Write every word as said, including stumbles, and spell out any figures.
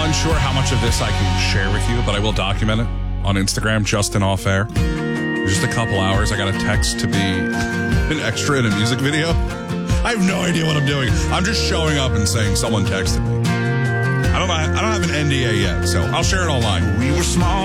unsure how much of this I can share with you, but I will document it on Instagram, Justin Off Air. Just a couple hours, I got a text to be an extra in a music video. I have no idea what I'm doing. I'm just showing up and saying someone texted me. I don't know. I don't have an N D A yet, so I'll share it online. We were small.